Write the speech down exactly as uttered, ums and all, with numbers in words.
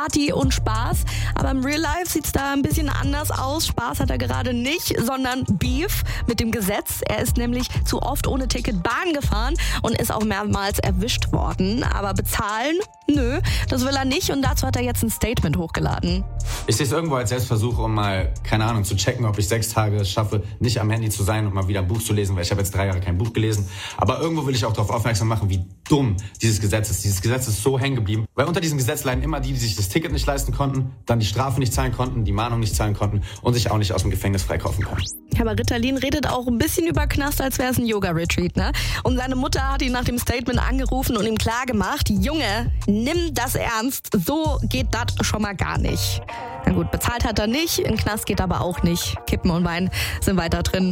Party und Spaß. Aber im Real Life sieht's da ein bisschen anders aus. Spaß hat er gerade nicht, sondern Beef mit dem Gesetz. Er ist nämlich zu oft ohne Ticket Bahn gefahren und ist auch mehrmals erwischt worden. Aber bezahlen? Nö, das will er nicht und dazu hat er jetzt ein Statement hochgeladen. Ich sehe es irgendwo als Selbstversuch, um mal, keine Ahnung, zu checken, ob ich sechs Tage es schaffe, nicht am Handy zu sein und mal wieder ein Buch zu lesen, weil ich habe jetzt drei Jahre kein Buch gelesen. Aber irgendwo will ich auch darauf aufmerksam machen, wie dumm dieses Gesetz ist. Dieses Gesetz ist so hängen geblieben, weil unter diesem Gesetz leiden immer die, die sich das Ticket nicht leisten konnten, dann die Strafe nicht zahlen konnten, die Mahnung nicht zahlen konnten und sich auch nicht aus dem Gefängnis freikaufen können. Ja, aber Ritalin redet auch ein bisschen über Knast, als wäre es ein Yoga-Retreat, ne? Und seine Mutter hat ihn nach dem Statement angerufen und ihm klargemacht, Junge, nimm das ernst, so geht das schon mal gar nicht. Na gut, bezahlt hat er nicht, in den Knast geht aber auch nicht. Kippen und Wein sind weiter drin.